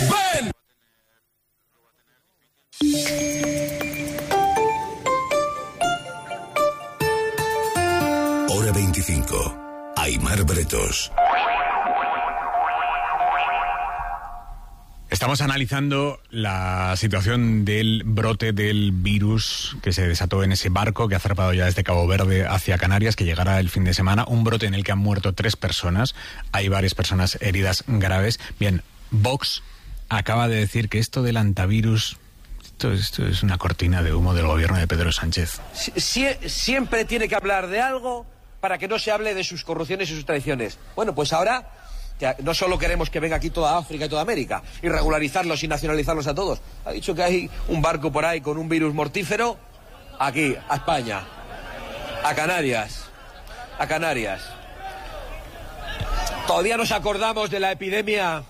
¡Ven! Hora 25. Aimar Bretos. Estamos analizando la situación del brote del virus que se desató en ese barco que ha zarpado ya desde Cabo Verde hacia Canarias, que llegará el fin de semana. Un brote en el que han muerto 3 personas. Hay varias personas heridas graves. Bien, Vox acaba de decir que esto del antivirus, esto es una cortina de humo del gobierno de Pedro Sánchez. Siempre tiene que hablar de algo para que no se hable de sus corrupciones y sus traiciones. Bueno, pues ahora no solo queremos que venga aquí toda África y toda América y regularizarlos y nacionalizarlos a todos. Ha dicho que hay un barco por ahí con un virus mortífero aquí, a España, a Canarias. Todavía nos acordamos de la epidemia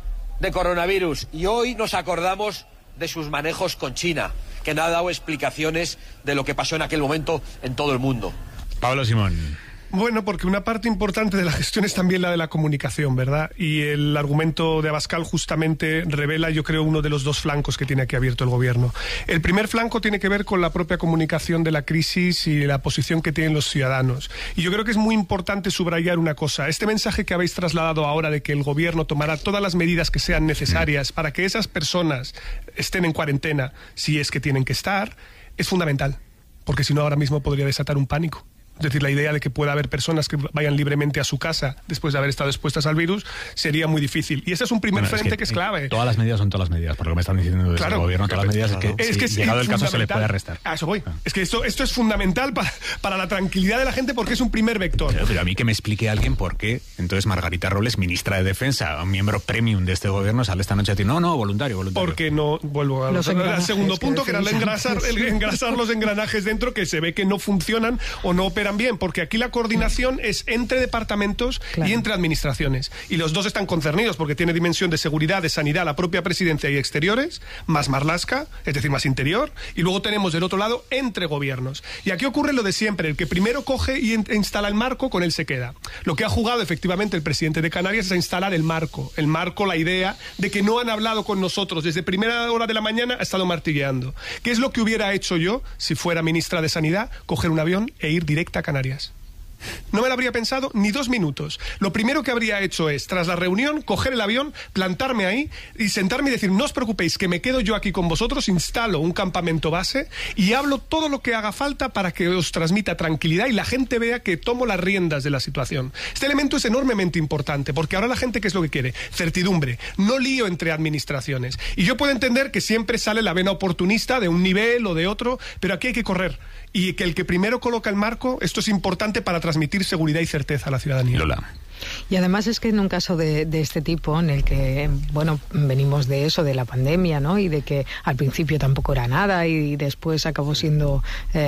de coronavirus y hoy nos acordamos de sus manejos con China, que no ha dado explicaciones de lo que pasó en aquel momento en todo el mundo. Pablo Simón. Bueno, porque una parte importante de la gestión es también la de la comunicación, ¿verdad? Y el argumento de Abascal justamente revela, yo creo, uno de los 2 flancos que tiene aquí abierto el gobierno. El primer flanco tiene que ver con la propia comunicación de la crisis y la posición que tienen los ciudadanos. Y yo creo que es muy importante subrayar una cosa. Este mensaje que habéis trasladado ahora de que el gobierno tomará todas las medidas que sean necesarias para que esas personas estén en cuarentena, si es que tienen que estar, es fundamental. Porque si no, ahora mismo podría desatar un pánico. Es decir, la idea de que pueda haber personas que vayan libremente a su casa después de haber estado expuestas al virus sería muy difícil. Y ese es un primer frente que es clave. Todas las medidas son todas las medidas, por lo que me están diciendo desde el gobierno. Todas las medidas es que llegado el caso se le puede arrestar. A eso voy. Es que esto es fundamental para la tranquilidad de la gente porque es un primer vector. Pero a mí que me explique alguien por qué entonces Margarita Robles, ministra de Defensa, un miembro premium de este gobierno, sale esta noche a decir no, voluntario. Porque no, vuelvo al segundo punto, que era el engrasar los engranajes dentro, que se ve que no funcionan o no operan bien, porque aquí la coordinación es entre departamentos y entre administraciones. Y los 2 están concernidos porque tiene dimensión de seguridad, de sanidad, la propia presidencia y exteriores, más Marlaska, es decir, más interior, y luego tenemos del otro lado entre gobiernos. Y aquí ocurre lo de siempre, el que primero coge y instala el marco, con él se queda. Lo que ha jugado efectivamente el presidente de Canarias es a instalar el marco, la idea de que no han hablado con nosotros. Desde primera hora de la mañana ha estado martilleando. ¿Qué es lo que hubiera hecho yo, si fuera ministra de Sanidad? Coger un avión e ir directa a Canarias. No me lo habría pensado ni 2 minutos. Lo primero que habría hecho es, tras la reunión, coger el avión, plantarme ahí y sentarme y decir, no os preocupéis, que me quedo yo aquí con vosotros, instalo un campamento base y hablo todo lo que haga falta para que os transmita tranquilidad y la gente vea que tomo las riendas de la situación. Este elemento es enormemente importante, porque ahora la gente, ¿qué es lo que quiere? Certidumbre, no lío entre administraciones. Y yo puedo entender que siempre sale la vena oportunista de un nivel o de otro, pero aquí hay que correr. Y que el que primero coloca el marco, esto es importante para transmitir seguridad y certeza a la ciudadanía. Lola. Y además es que en un caso de este tipo, en el que, bueno, venimos de eso, de la pandemia, ¿no? Y de que al principio tampoco era nada y después acabó siendo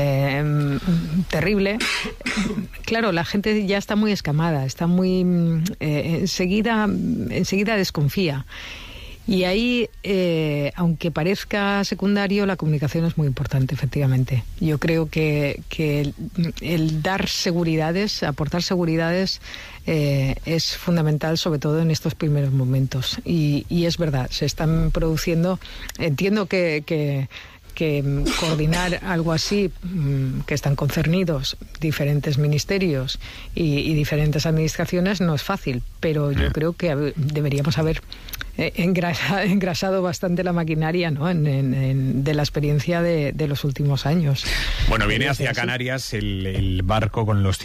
terrible. Claro, la gente ya está muy escamada, está muy enseguida desconfía. Y ahí, aunque parezca secundario, la comunicación es muy importante, efectivamente. Yo creo que el dar seguridades, aportar seguridades, es fundamental, sobre todo en estos primeros momentos. Y es verdad, se están produciendo, entiendo que coordinar algo así, que están concernidos diferentes ministerios y diferentes administraciones, no es fácil, pero yo creo que deberíamos haber engrasado bastante la maquinaria, ¿no? De la experiencia de los últimos años. Bueno, viene hacia Canarias el barco con los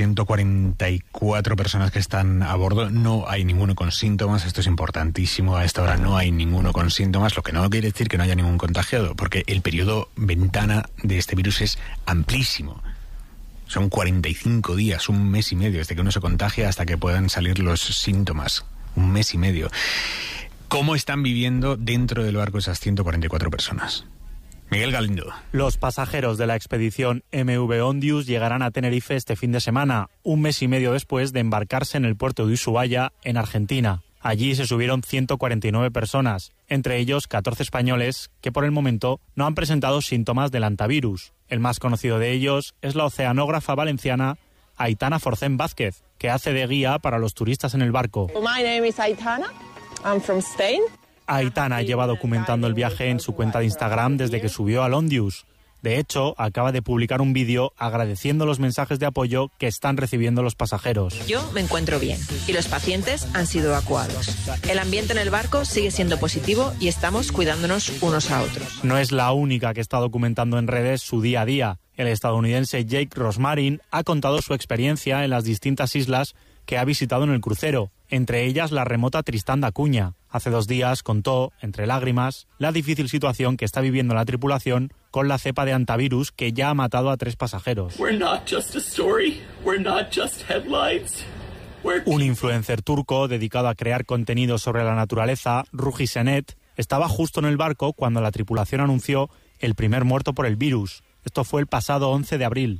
144 personas que están a bordo. No hay ninguno con síntomas, esto es importantísimo. A esta hora no hay ninguno con síntomas, lo que no quiere decir que no haya ningún contagiado, porque el periodo ventana de este virus es amplísimo. Son 45 días, 1 mes y medio, desde que uno se contagia hasta que puedan salir los síntomas. 1 mes y medio. ¿Cómo están viviendo dentro del barco esas 144 personas? Miguel Galindo. Los pasajeros de la expedición MV Ondius llegarán a Tenerife este fin de semana, 1 mes y medio después de embarcarse en el puerto de Ushuaia, en Argentina. Allí se subieron 149 personas, entre ellos 14 españoles que por el momento no han presentado síntomas del hantavirus. El más conocido de ellos es la oceanógrafa valenciana Aitana Forcén Vázquez, que hace de guía para los turistas en el barco. My name is Aitana. I'm from Spain. Aitana lleva documentando el viaje en su cuenta de Instagram desde que subió al Ondius. De hecho, acaba de publicar un vídeo agradeciendo los mensajes de apoyo que están recibiendo los pasajeros. Yo me encuentro bien y los pacientes han sido evacuados. El ambiente en el barco sigue siendo positivo y estamos cuidándonos unos a otros. No es la única que está documentando en redes su día a día. El estadounidense Jake Rosmarin ha contado su experiencia en las distintas islas que ha visitado en el crucero, entre ellas la remota Tristán da Cunha. Hace 2 días contó, entre lágrimas, la difícil situación que está viviendo la tripulación con la cepa de antivirus que ya ha matado a 3 pasajeros. Un influencer turco dedicado a crear contenido sobre la naturaleza, Ruhi Senet, estaba justo en el barco cuando la tripulación anunció el primer muerto por el virus. Esto fue el pasado 11 de abril.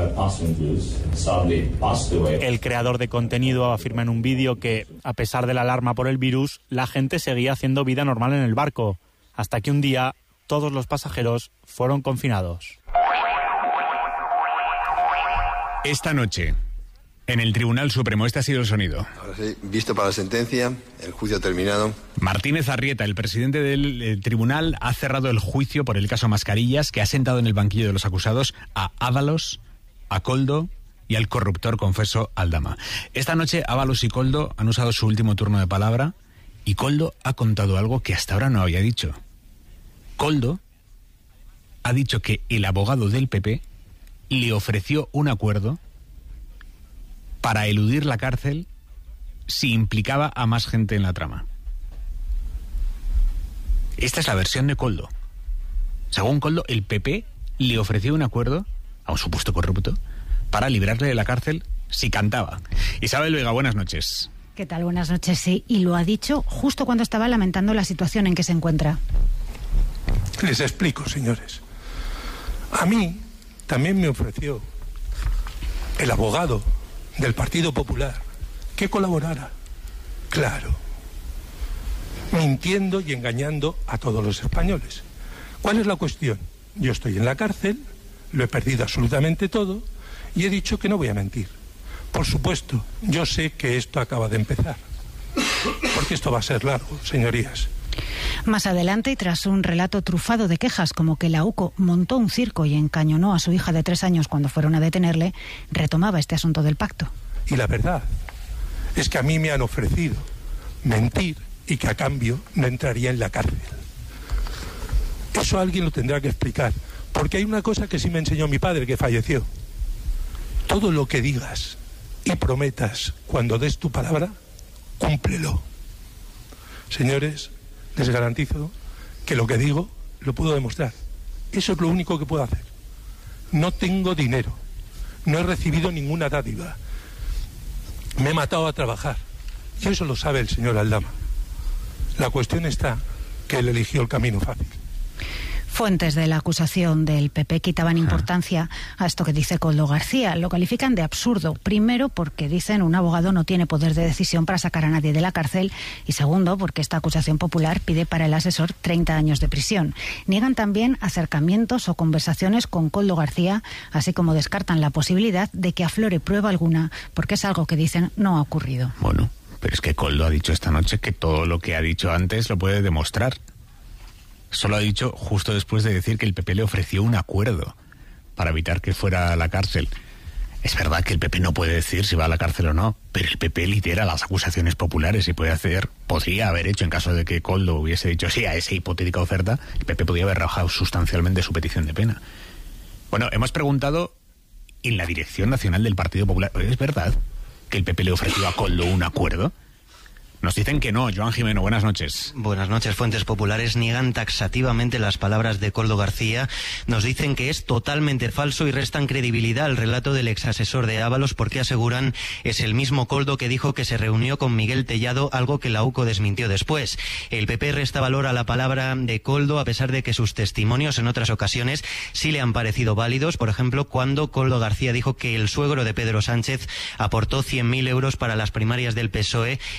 El creador de contenido afirma en un vídeo que, a pesar de la alarma por el virus, la gente seguía haciendo vida normal en el barco, hasta que un día todos los pasajeros fueron confinados. Esta noche, en el Tribunal Supremo, este ha sido el sonido. Ahora sí, visto para la sentencia, el juicio ha terminado. Martínez Arrieta, el presidente del tribunal, ha cerrado el juicio por el caso Mascarillas, que ha sentado en el banquillo de los acusados a Ábalos, a Koldo y al corruptor confeso Aldama. Esta noche Ábalos y Koldo han usado su último turno de palabra y Koldo ha contado algo que hasta ahora no había dicho. Koldo ha dicho que el abogado del PP le ofreció un acuerdo para eludir la cárcel si implicaba a más gente en la trama. Esta es la versión de Koldo. Según Koldo, el PP le ofreció un acuerdo a un supuesto corrupto para librarle de la cárcel si cantaba. Isabel Vega, buenas noches. ¿Qué tal? Buenas noches, sí. Y lo ha dicho justo cuando estaba lamentando la situación en que se encuentra. Les explico, señores. A mí también me ofreció el abogado del Partido Popular que colaborara, claro, mintiendo y engañando a todos los españoles. ¿Cuál es la cuestión? Yo estoy en la cárcel, lo he perdido absolutamente todo y he dicho que no voy a mentir. Por supuesto, yo sé que esto acaba de empezar, porque esto va a ser largo, señorías. Más adelante, y tras un relato trufado de quejas como que la UCO montó un circo y encañonó a su hija de 3 años cuando fueron a detenerle, retomaba este asunto del pacto. Y la verdad es que a mí me han ofrecido mentir y que a cambio no entraría en la cárcel. Eso alguien lo tendrá que explicar, porque hay una cosa que sí me enseñó mi padre, que falleció. Todo lo que digas y prometas cuando des tu palabra, cúmplelo. Señores, les garantizo que lo que digo lo puedo demostrar. Eso es lo único que puedo hacer. No tengo dinero, no he recibido ninguna dádiva, me he matado a trabajar y eso lo sabe el señor Aldama. La cuestión está que él eligió el camino fácil. Fuentes de la acusación del PP quitaban importancia a esto que dice Koldo García. Lo califican de absurdo. Primero, porque dicen un abogado no tiene poder de decisión para sacar a nadie de la cárcel. Y segundo, porque esta acusación popular pide para el asesor 30 años de prisión. Niegan también acercamientos o conversaciones con Koldo García, así como descartan la posibilidad de que aflore prueba alguna, porque es algo que dicen no ha ocurrido. Bueno, pero es que Koldo ha dicho esta noche que todo lo que ha dicho antes lo puede demostrar. Solo ha dicho justo después de decir que el PP le ofreció un acuerdo para evitar que fuera a la cárcel. Es verdad que el PP no puede decir si va a la cárcel o no, pero el PP lidera las acusaciones populares y podría haber hecho, en caso de que Koldo hubiese dicho sí a esa hipotética oferta, el PP podría haber rebajado sustancialmente su petición de pena. Bueno, hemos preguntado en la Dirección Nacional del Partido Popular, ¿es verdad que el PP le ofreció a Koldo un acuerdo? Nos dicen que no. Joan Jimeno, buenas noches. Buenas noches. Fuentes populares niegan taxativamente las palabras de Koldo García. Nos dicen que es totalmente falso y restan credibilidad al relato del exasesor de Ábalos porque aseguran es el mismo Koldo que dijo que se reunió con Miguel Tellado, algo que la UCO desmintió después. El PP resta valor a la palabra de Koldo a pesar de que sus testimonios en otras ocasiones sí le han parecido válidos. Por ejemplo, cuando Koldo García dijo que el suegro de Pedro Sánchez aportó 100.000 euros para las primarias del PSOE y luego el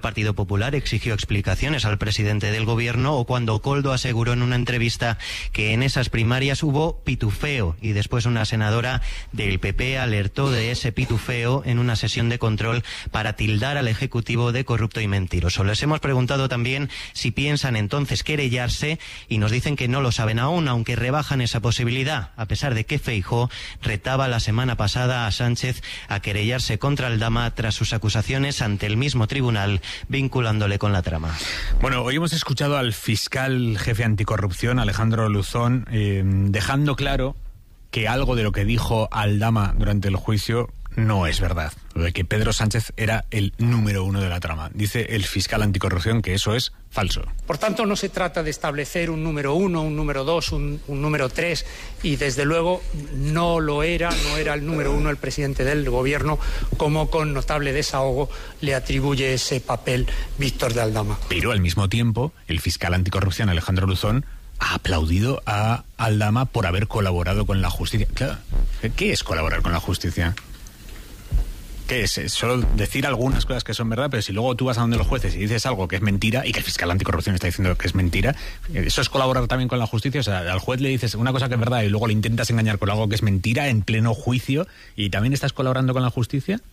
el Partido Popular exigió explicaciones al presidente del gobierno, o cuando Koldo aseguró en una entrevista que en esas primarias hubo pitufeo, y después una senadora del PP alertó de ese pitufeo en una sesión de control para tildar al Ejecutivo de corrupto y mentiroso. Les hemos preguntado también si piensan entonces querellarse y nos dicen que no lo saben aún, aunque rebajan esa posibilidad, a pesar de que Feijóo retaba la semana pasada a Sánchez a querellarse contra Aldama tras sus acusaciones ante el mismo tribunal, vinculándole con la trama. Bueno, hoy hemos escuchado al fiscal jefe anticorrupción, Alejandro Luzón, dejando claro que algo de lo que dijo Aldama durante el juicio no es verdad. Lo de que Pedro Sánchez era el número 1 de la trama. Dice el fiscal anticorrupción que eso es falso. Por tanto, no se trata de establecer un número 1, un número 2, un número 3, y desde luego no era el número 1 el presidente del gobierno, como con notable desahogo le atribuye ese papel Víctor de Aldama. Pero al mismo tiempo, el fiscal anticorrupción Alejandro Luzón ha aplaudido a Aldama por haber colaborado con la justicia. Claro, ¿qué es colaborar con la justicia? ¿Qué es? Solo decir algunas cosas que son verdad, pero si luego tú vas a donde los jueces y dices algo que es mentira, y que el fiscal anticorrupción está diciendo que es mentira, ¿eso es colaborar también con la justicia? O sea, al juez le dices una cosa que es verdad y luego le intentas engañar con algo que es mentira en pleno juicio, ¿y también estás colaborando con la justicia?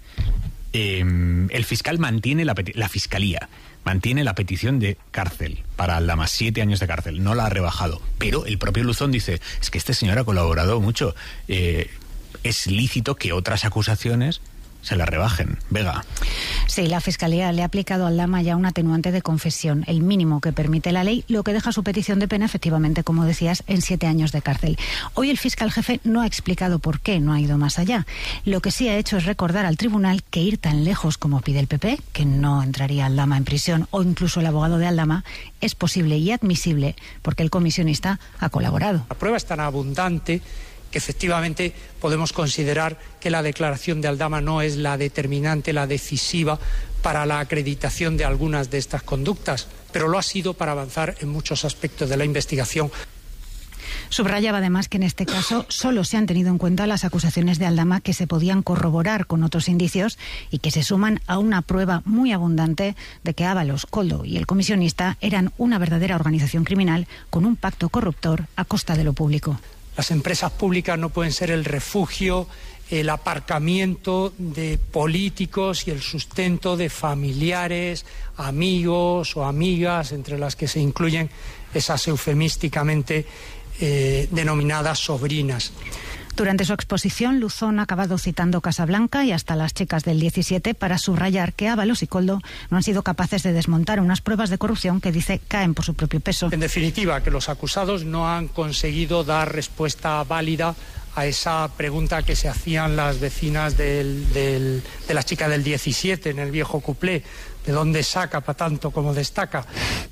El fiscal mantiene la fiscalía mantiene la petición de cárcel para Aldama, 7 años de cárcel, no la ha rebajado, pero el propio Luzón dice, es que este señor ha colaborado mucho, es lícito que otras acusaciones se la rebajen. Vega. Sí, la Fiscalía le ha aplicado a Aldama ya un atenuante de confesión, el mínimo que permite la ley, lo que deja su petición de pena, efectivamente, como decías, en 7 años de cárcel. Hoy el fiscal jefe no ha explicado por qué no ha ido más allá. Lo que sí ha hecho es recordar al tribunal que ir tan lejos como pide el PP, que no entraría Aldama en prisión, o incluso el abogado de Aldama, es posible y admisible porque el comisionista ha colaborado. La prueba es tan abundante que efectivamente podemos considerar que la declaración de Aldama no es la determinante, la decisiva para la acreditación de algunas de estas conductas, pero lo ha sido para avanzar en muchos aspectos de la investigación. Subrayaba además que en este caso solo se han tenido en cuenta las acusaciones de Aldama que se podían corroborar con otros indicios y que se suman a una prueba muy abundante de que Ábalos, Koldo y el comisionista eran una verdadera organización criminal con un pacto corruptor a costa de lo público. Las empresas públicas no pueden ser el refugio, el aparcamiento de políticos y el sustento de familiares, amigos o amigas, entre las que se incluyen esas eufemísticamente denominadas sobrinas. Durante su exposición, Luzón ha acabado citando Casablanca y hasta las chicas del 17 para subrayar que Ábalos y Koldo no han sido capaces de desmontar unas pruebas de corrupción que dice caen por su propio peso. En definitiva, que los acusados no han conseguido dar respuesta válida a esa pregunta que se hacían las vecinas de la chica del 17 en el viejo cuplé, ¿de dónde saca para tanto como destaca?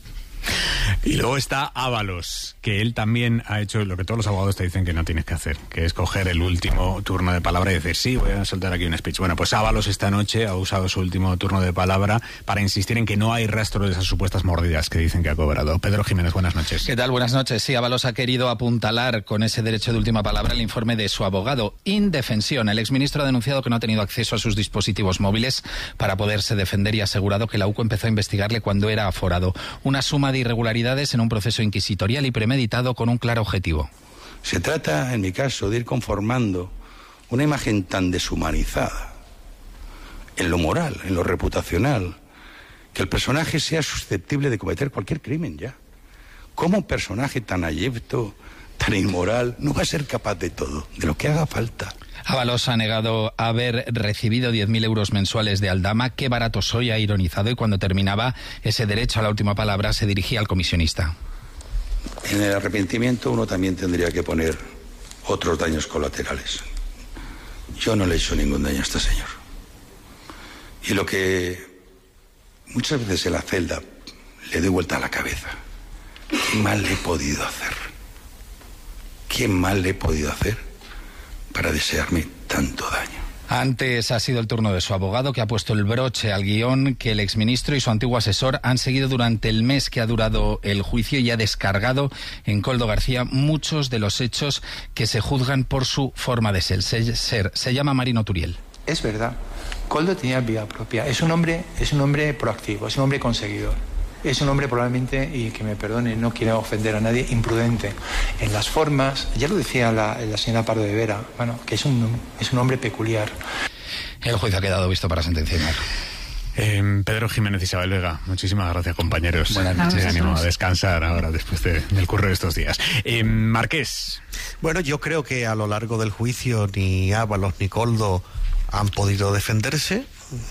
Y luego está Ábalos, que él también ha hecho lo que todos los abogados te dicen que no tienes que hacer, que es coger el último turno de palabra y decir, sí, voy a soltar aquí un speech. Bueno, pues Ábalos esta noche ha usado su último turno de palabra para insistir en que no hay rastro de esas supuestas mordidas que dicen que ha cobrado. Pedro Jiménez, buenas noches. ¿Qué tal? Buenas noches. Sí, Ábalos ha querido apuntalar con ese derecho de última palabra el informe de su abogado. Indefensión. El exministro ha denunciado que no ha tenido acceso a sus dispositivos móviles para poderse defender y ha asegurado que la UCO empezó a investigarle cuando era aforado. Una suma de irregularidades en un proceso inquisitorial y premeditado con un claro objetivo. Se trata, en mi caso, de ir conformando una imagen tan deshumanizada en lo moral, en lo reputacional, que el personaje sea susceptible de cometer cualquier crimen ya. ¿Cómo un personaje tan abyecto, tan inmoral, no va a ser capaz de todo, de lo que haga falta? Ábalos ha negado haber recibido 10.000 euros mensuales de Aldama. Qué barato soy, ha ironizado, y cuando terminaba ese derecho a la última palabra se dirigía al comisionista. En el arrepentimiento uno también tendría que poner otros daños colaterales. Yo no le he hecho ningún daño a este señor. Y lo que muchas veces en la celda le doy vuelta a la cabeza. ¿Qué mal le he podido hacer? ¿Qué mal le he podido hacer para desearme tanto daño? Antes ha sido el turno de su abogado, que ha puesto el broche al guión que el exministro y su antiguo asesor han seguido durante el mes que ha durado el juicio y ha descargado en Koldo García muchos de los hechos que se juzgan por su forma de ser. Se llama Marino Turiel. Es verdad Koldo tenía vida propia. Es un hombre proactivo, es un hombre conseguidor. Es un hombre probablemente, y que me perdone, no quiero ofender a nadie, imprudente en las formas. Ya lo decía la señora Pardo de Vera, bueno, que es un hombre peculiar. El juicio ha quedado visto para sentenciar. Pedro Jiménez, Isabel Vega, muchísimas gracias, compañeros. Buenas noches. Ánimo a descansar ahora después del curro de estos días. Marqués. Bueno, yo creo que a lo largo del juicio ni Ábalos ni Koldo han podido defenderse.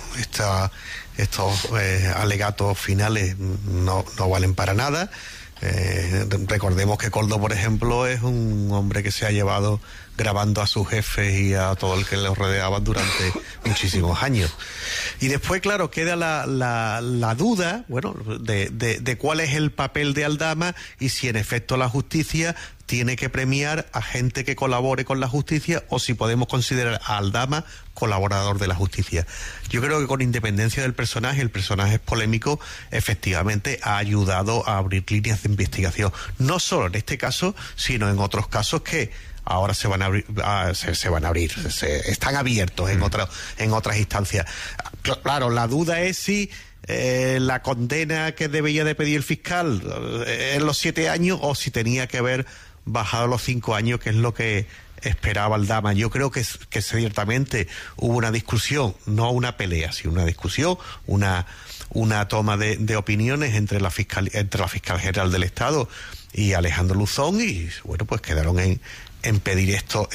Estos alegatos finales no valen para nada. Recordemos que Koldo, por ejemplo, es un hombre que se ha llevado grabando a sus jefes y a todo el que los rodeaba durante muchísimos años. Y después, claro, queda la duda, bueno, de cuál es el papel de Aldama y si en efecto la justicia tiene que premiar a gente que colabore con la justicia o si podemos considerar a Aldama colaborador de la justicia. Yo creo que con independencia del personaje, el personaje es polémico, efectivamente ha ayudado a abrir líneas de investigación, no solo en este caso, sino en otros casos que ahora se van a abrir, están abiertos en otras instancias. Claro, la duda es si la condena que debía de pedir el fiscal en los 7 años o si tenía que haber bajado los 5 años, que es lo que esperaba Aldama. Yo creo que ciertamente hubo una discusión, no una pelea, sino una discusión, una toma de opiniones entre la fiscal general del Estado y Alejandro Luzón, y bueno, pues quedaron en pedir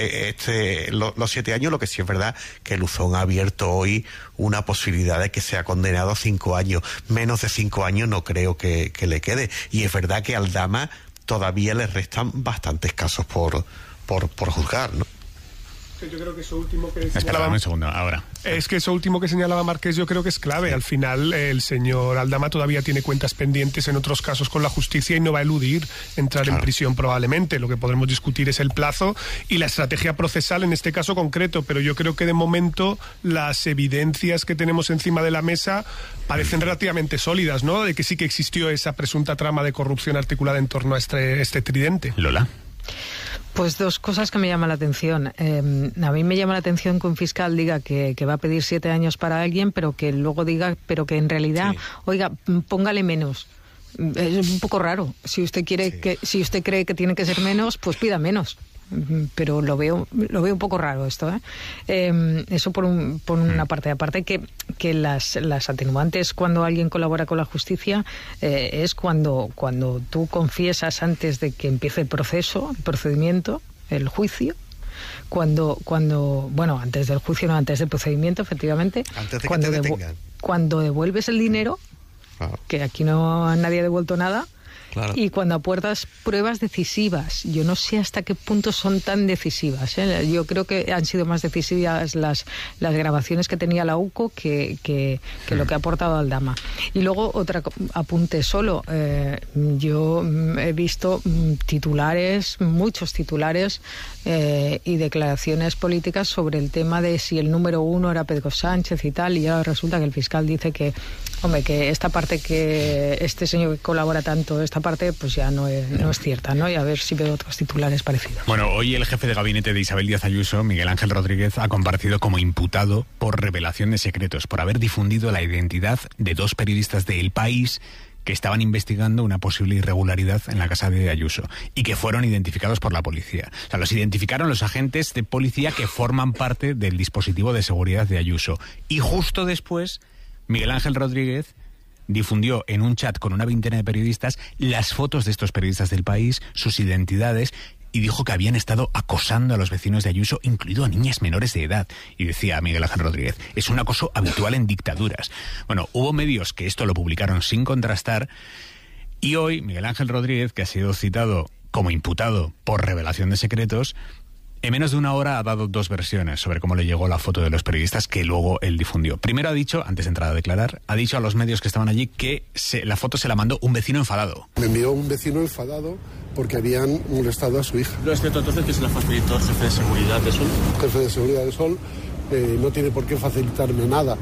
los 7 años. Lo que sí es verdad que Luzón ha abierto hoy una posibilidad de que sea condenado a 5 años. Menos de 5 años no creo que le quede. Y es verdad que a Aldama todavía le restan bastantes casos por juzgar, ¿no? Yo creo que eso último que señalaba... un segundo, ahora. Es que eso último que señalaba Marqués yo creo que es clave. Sí. Al final el señor Aldama todavía tiene cuentas pendientes en otros casos con la justicia y no va a eludir entrar en prisión probablemente. Lo que podremos discutir es el plazo y la estrategia procesal en este caso concreto, pero yo creo que de momento las evidencias que tenemos encima de la mesa parecen relativamente sólidas, ¿no? De que sí que existió esa presunta trama de corrupción articulada en torno a este tridente. Lola. Pues 2 cosas que me llaman la atención. A mí me llama la atención que un fiscal diga que va a pedir 7 años para alguien, pero que luego diga, pero que en realidad, oiga, póngale menos. Es un poco raro. Si usted si usted cree que tiene que ser menos, pues pida menos. Pero lo veo un poco raro esto, ¿eh? Eso por una parte. Aparte que las atenuantes cuando alguien colabora con la justicia es cuando tú confiesas antes de que empiece el procedimiento, el juicio. Bueno, antes del juicio, no, antes del procedimiento, efectivamente. Antes de que te detengan. Cuando devuelves el dinero, que aquí no nadie ha devuelto nada. Claro. Y cuando aportas pruebas decisivas, yo no sé hasta qué punto son tan decisivas, ¿eh? Yo creo que han sido más decisivas las grabaciones que tenía la UCO que lo que ha aportado Aldama. Y luego otro apunte solo. Yo he visto muchos titulares y declaraciones políticas sobre el tema de si el número 1 era Pedro Sánchez y tal, y ahora resulta que el fiscal dice que esta parte, que este señor que colabora tanto, esta parte pues ya no es cierta, ¿no? Y a ver si veo otros titulares parecidos. Bueno, hoy el jefe de gabinete de Isabel Díaz Ayuso, Miguel Ángel Rodríguez, ha comparecido como imputado por revelación de secretos, por haber difundido la identidad de 2 periodistas de El País que estaban investigando una posible irregularidad en la casa de Ayuso y que fueron identificados por la policía. O sea, los identificaron los agentes de policía que forman parte del dispositivo de seguridad de Ayuso. Y justo después, Miguel Ángel Rodríguez difundió en un chat con una veintena de periodistas las fotos de estos periodistas del País, sus identidades, y dijo que habían estado acosando a los vecinos de Ayuso, incluido a niñas menores de edad. Y decía Miguel Ángel Rodríguez, es un acoso habitual en dictaduras. Bueno, hubo medios que esto lo publicaron sin contrastar, y hoy Miguel Ángel Rodríguez, que ha sido citado como imputado por revelación de secretos, en menos de 1 hora ha dado 2 versiones sobre cómo le llegó la foto de los periodistas que luego él difundió. Primero ha dicho, antes de entrar a declarar, ha dicho a los medios que estaban allí que la foto se la mandó un vecino enfadado. Me envió un vecino enfadado porque habían molestado a su hija. ¿No es cierto entonces que se la facilitó el jefe de seguridad de Sol? El jefe de seguridad de Sol no tiene por qué facilitarme nada,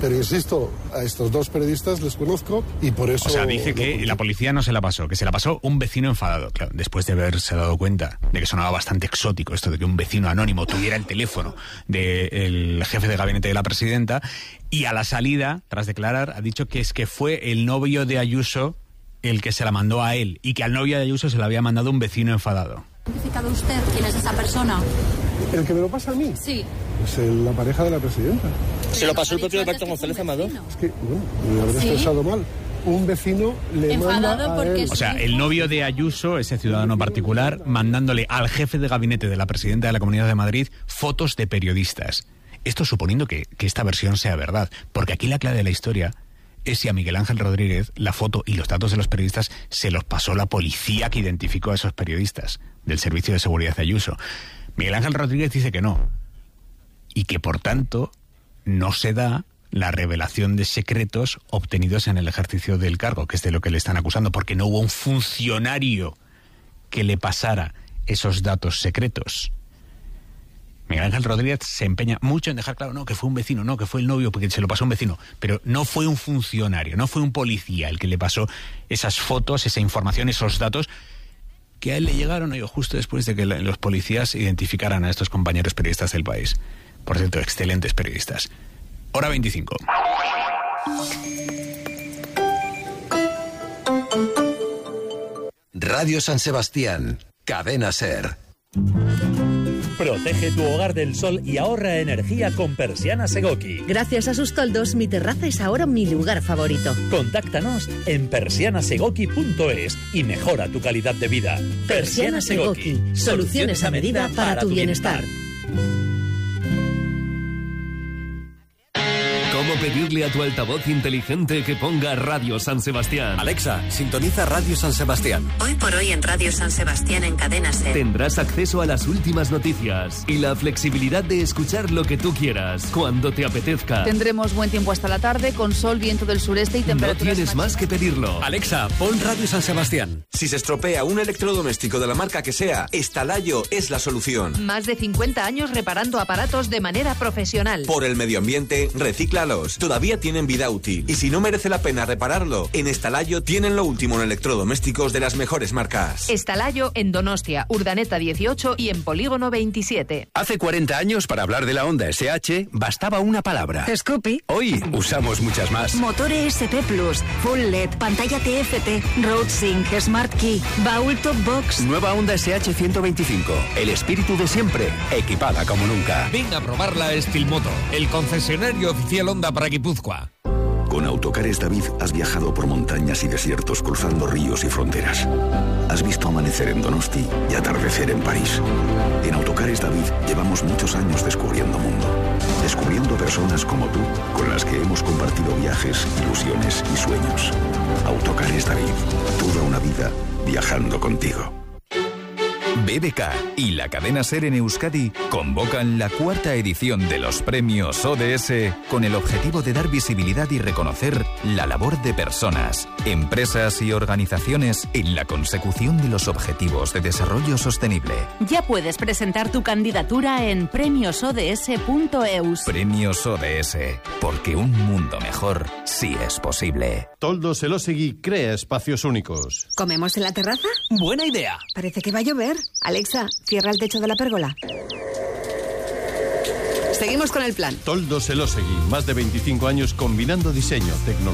Pero insisto, a estos 2 periodistas les conozco y por eso... O sea, dice que la policía no se la pasó, que se la pasó un vecino enfadado. Claro, después de haberse dado cuenta de que sonaba bastante exótico esto de que un vecino anónimo tuviera el teléfono del jefe de gabinete de la presidenta, y a la salida, tras declarar, ha dicho que es que fue el novio de Ayuso el que se la mandó a él, y que al novio de Ayuso se la había mandado un vecino enfadado. ¿Ha identificado usted quién es esa persona? ¿El que me lo pasa a mí? Sí. Es la pareja de la presidenta. ¿Se lo pasó el propio Alberto González Amado? Es que, bueno, me habré expresado mal. Un vecino le manda a él. O sea, el novio de Ayuso, ese ciudadano particular, mandándole al jefe de gabinete de la presidenta de la Comunidad de Madrid fotos de periodistas. Esto suponiendo que esta versión sea verdad, porque aquí la clave de la historia es si a Miguel Ángel Rodríguez la foto y los datos de los periodistas se los pasó la policía que identificó a esos periodistas del Servicio de Seguridad de Ayuso. Miguel Ángel Rodríguez dice que no, y que por tanto no se da la revelación de secretos obtenidos en el ejercicio del cargo, que es de lo que le están acusando, porque no hubo un funcionario que le pasara esos datos secretos. Miguel Ángel Rodríguez se empeña mucho en dejar claro, no, que fue un vecino, no, que fue el novio, porque se lo pasó un vecino, pero no fue un funcionario, no fue un policía el que le pasó esas fotos, esa información, esos datos, que a él le llegaron justo después de que los policías identificaran a estos compañeros periodistas del país. Por cierto, excelentes periodistas. Hora 25. Radio San Sebastián, Cadena SER. Protege tu hogar del sol y ahorra energía con Persianas Egoki. Gracias a sus toldos, mi terraza es ahora mi lugar favorito. Contáctanos en persianasegoki.es y mejora tu calidad de vida. Persianas Egoki, soluciones a medida para tu bienestar. ¿Cómo pedirle a tu altavoz inteligente que ponga Radio San Sebastián? Alexa, sintoniza Radio San Sebastián. Hoy por hoy en Radio San Sebastián en Cadena SER. Tendrás acceso a las últimas noticias y la flexibilidad de escuchar lo que tú quieras, cuando te apetezca. Tendremos buen tiempo hasta la tarde, con sol, viento del sureste y temperaturas... No tienes más que pedirlo. Alexa, pon Radio San Sebastián. Si se estropea un electrodoméstico de la marca que sea, Estalayo es la solución. Más de 50 años reparando aparatos de manera profesional. Por el medio ambiente, recíclalos. Todavía tienen vida útil. Y si no merece la pena repararlo, en Estalayo tienen lo último en electrodomésticos de las mejores marcas. Estalayo en Donostia, Urdaneta 18 y en Polígono 27. Hace 40 años, para hablar de la Honda SH, bastaba una palabra. Scoopy. Hoy usamos muchas más. Motor ESP Plus, Full LED, pantalla TFT, Road Sync, Smart Key, baúl Top Box. Nueva Honda SH 125. El espíritu de siempre, equipada como nunca. Ven a probarla a Estilmoto, el concesionario oficial Honda para Guipúzcoa. Con Autocares David has viajado por montañas y desiertos, cruzando ríos y fronteras. Has visto amanecer en Donosti y atardecer en París. En Autocares David llevamos muchos años descubriendo mundo. Descubriendo personas como tú, con las que hemos compartido viajes, ilusiones y sueños. Autocares David, toda una vida viajando contigo. BBK y la cadena SER en Euskadi convocan la 4ª edición de los premios ODS con el objetivo de dar visibilidad y reconocer la labor de personas, empresas y organizaciones en la consecución de los objetivos de desarrollo sostenible. Ya puedes presentar tu candidatura en premiosods.eus. Premios ODS, porque un mundo mejor sí es posible. Toldos Elósegui crea espacios únicos. ¿Comemos en la terraza? Buena idea. Parece que va a llover. Alexa, cierra el techo de la pérgola. Seguimos con el plan. Toldos Elósegui, más de 25 años combinando diseño, tecnología